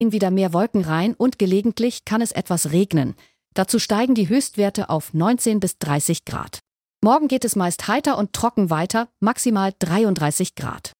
Wieder mehr Wolken rein und gelegentlich kann es etwas regnen. Dazu steigen die Höchstwerte auf 19 bis 30 Grad. Morgen geht es meist heiter und trocken weiter, maximal 33 Grad.